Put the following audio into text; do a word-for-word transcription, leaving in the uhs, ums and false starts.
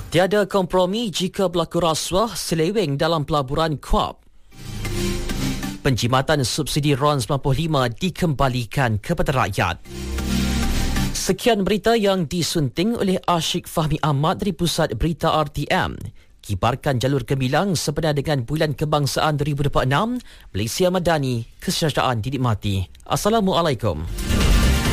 Tiada kompromi jika berlaku rasuah seleweng dalam pelaburan Kuap. Penjimatan subsidi R O N sembilan puluh lima dikembalikan kepada rakyat. Sekian berita yang disunting oleh Ashik Fahmi Ahmad dari Pusat Berita R T M. Kibarkan jalur gemilang sebenar dengan Bulan Kebangsaan dua ribu dua puluh enam, Malaysia Madani, kesejahteraan dinikmati. Assalamualaikum.